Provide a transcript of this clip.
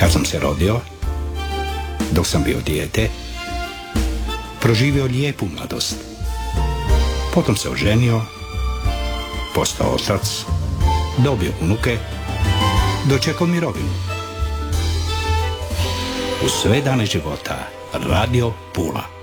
Kad sam se rodio, dok sam bio dijete, proživio lijepu mladost. Potom se oženio, postao otac, dobio unuke, dočekao mirovinu. U sve dane života Radio Pula.